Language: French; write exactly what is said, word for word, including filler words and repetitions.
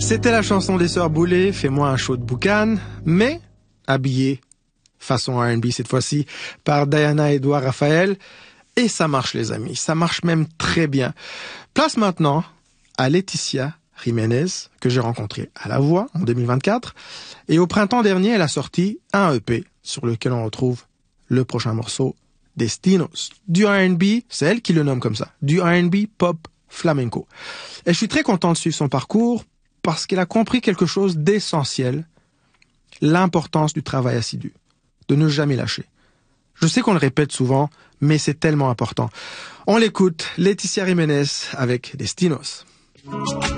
C'était la chanson des Sœurs Boulay, Fais-moi un show de boucan, mais habillé façon R and B cette fois-ci par Diana Edouard Raphaël. Et ça marche les amis, ça marche même très bien. Place maintenant à Laetitia Jiménez, que j'ai rencontrée à La Voix en deux mille vingt-quatre. Et au printemps dernier, elle a sorti un E P sur lequel on retrouve le prochain morceau, Destinos. Du R and B, c'est elle qui le nomme comme ça, du R and B pop flamenco. Et je suis très content de suivre son parcours parce qu'elle a compris quelque chose d'essentiel, l'importance du travail assidu, de ne jamais lâcher. Je sais qu'on le répète souvent, mais c'est tellement important. On l'écoute, Laetitia Jiménez avec Destinos.